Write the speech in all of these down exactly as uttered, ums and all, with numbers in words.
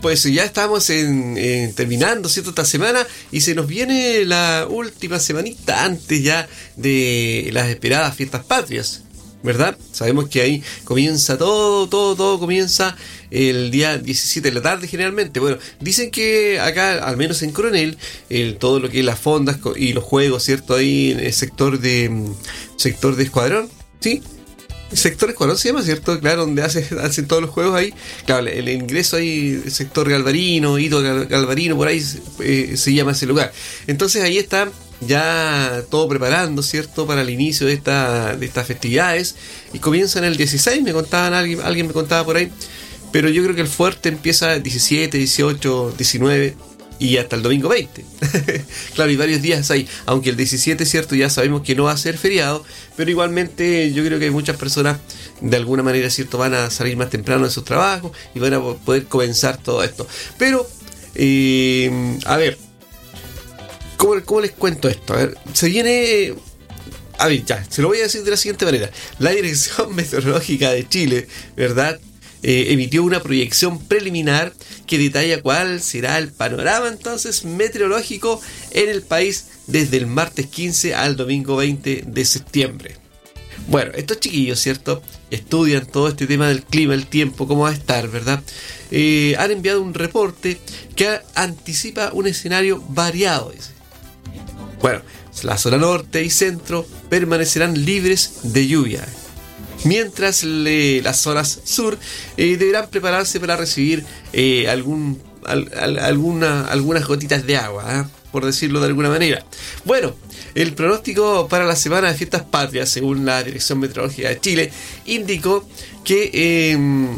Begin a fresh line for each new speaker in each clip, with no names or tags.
pues ya estamos en, en terminando, ¿cierto? Esta semana y se nos viene la última semanita antes ya de las esperadas fiestas patrias, ¿verdad? Sabemos que ahí comienza todo, todo, todo comienza el día diecisiete de la tarde generalmente. Bueno, dicen que acá, al menos en Coronel, el, todo lo que es las fondas y los juegos, ¿cierto? Ahí en el sector de sector de Escuadrón, ¿sí? El sector Escuadrón se llama, ¿cierto? Claro, donde hace, hacen todos los juegos ahí. Claro, el ingreso ahí, el sector Galvarino, Hito Galvarino, por ahí eh, se llama ese lugar. Entonces ahí está ya todo preparando, ¿cierto? Para el inicio de, esta, de estas festividades. Y comienzan el dieciséis, me contaban, alguien, alguien me contaba por ahí. Pero yo creo que el fuerte empieza el diecisiete, dieciocho, diecinueve y hasta el domingo veinte. Claro, y varios días ahí. Aunque el diecisiete, cierto, ya sabemos que no va a ser feriado, pero igualmente yo creo que muchas personas de alguna manera, cierto, van a salir más temprano de sus trabajos y van a poder comenzar todo esto. Pero, eh, a ver, ¿cómo, ¿cómo les cuento esto? A ver, se viene... A ver, ya, se lo voy a decir de la siguiente manera. La Dirección Meteorológica de Chile, ¿verdad?, Eh, emitió una proyección preliminar que detalla cuál será el panorama entonces meteorológico en el país desde el martes quince al domingo veinte de septiembre. Bueno, estos chiquillos, ¿cierto?, estudian todo este tema del clima, el tiempo, cómo va a estar, ¿verdad? Eh, han enviado un reporte que anticipa un escenario variado, dice. Bueno, la zona norte y centro permanecerán libres de lluvia, mientras le, las zonas sur eh, deberán prepararse para recibir eh, algún, al, al, alguna, algunas gotitas de agua, ¿eh? por decirlo de alguna manera. Bueno, el pronóstico para la semana de fiestas patrias, según la Dirección Meteorológica de Chile, indicó que eh,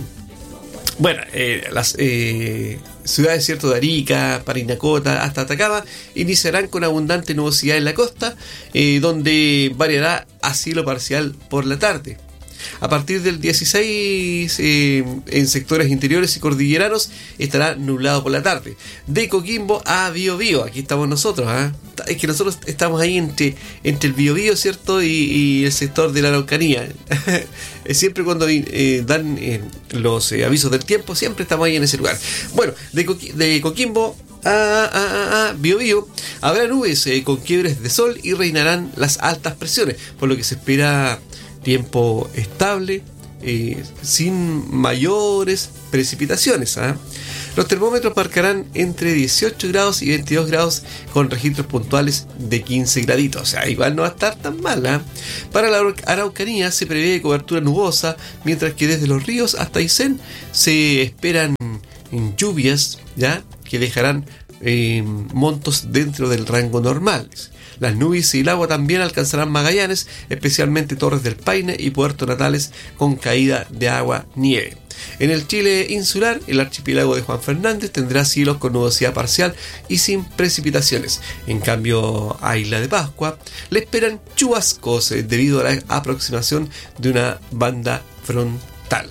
bueno, eh, las eh, ciudades, cierto, de Arica, Parinacota, hasta Atacama, iniciarán con abundante nubosidad en la costa, eh, donde variará a cielo parcial por la tarde. A partir del dieciséis, eh, en sectores interiores y cordilleranos estará nublado por la tarde. De Coquimbo a Biobío, aquí estamos nosotros, ¿eh? Es que nosotros estamos ahí entre, entre el Biobío, ¿cierto? Y, y el sector de la Araucanía. Siempre cuando eh, dan eh, los eh, avisos del tiempo, siempre estamos ahí en ese lugar. Bueno, de, Coqui- de Coquimbo a, a, a, a Biobío habrá nubes eh, con quiebres de sol y reinarán las altas presiones, por lo que se espera tiempo estable, eh, sin mayores precipitaciones, ¿eh? Los termómetros marcarán entre dieciocho grados y veintidós grados con registros puntuales de quince graditos. O sea, igual no va a estar tan mal, ¿eh? Para la Araucanía se prevé cobertura nubosa, mientras que desde los ríos hasta Aysén se esperan lluvias, ¿ya?, que dejarán eh, montos dentro del rango normal. Las nubes y el agua también alcanzarán Magallanes, especialmente Torres del Paine y Puerto Natales, con caída de agua-nieve. En el Chile insular, el archipiélago de Juan Fernández tendrá cielos con nubosidad parcial y sin precipitaciones. En cambio, a Isla de Pascua le esperan chubascos debido a la aproximación de una banda frontal.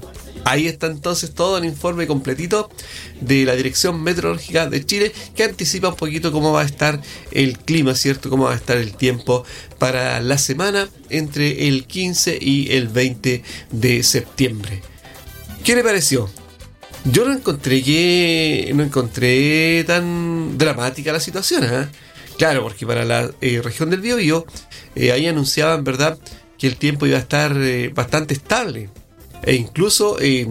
Ahí está entonces todo el informe completito de la Dirección Meteorológica de Chile, que anticipa un poquito cómo va a estar el clima, ¿cierto? Cómo va a estar el tiempo para la semana entre el quince y el veinte de septiembre. ¿Qué le pareció? Yo no encontré que no encontré tan dramática la situación, ¿eh? Claro, porque para la eh, región del Biobío eh, ahí anunciaban, ¿verdad?, que el tiempo iba a estar eh, bastante estable. E incluso eh,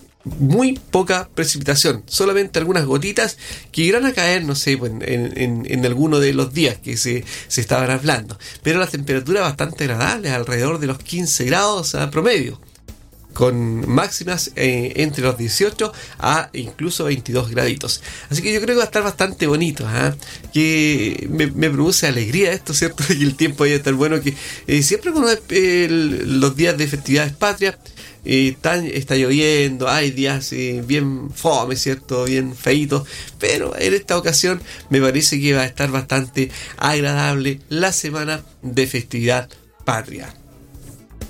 muy poca precipitación, solamente algunas gotitas que irán a caer, no sé, en, en, en alguno de los días que se, se estaban hablando, pero las temperaturas bastante agradables, alrededor de los quince grados a promedio, con máximas eh, entre los dieciocho a incluso veintidós graditos. Así que yo creo que va a estar bastante bonito, ¿eh? Que me, me produce alegría esto, ¿cierto? Y el tiempo vaya a estar bueno, que eh, siempre cuando eh, los días de festividades patrias Eh, tan, está lloviendo, hay días eh, bien fome, ¿cierto?, bien feitos, pero en esta ocasión me parece que va a estar bastante agradable la semana de festividad patria.